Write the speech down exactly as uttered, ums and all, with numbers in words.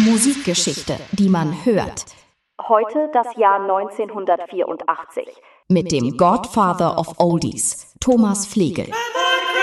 Musikgeschichte, die man hört. Heute das Jahr neunzehnhundertvierundachtzig. Mit dem Godfather of Oldies, Thomas Flegel.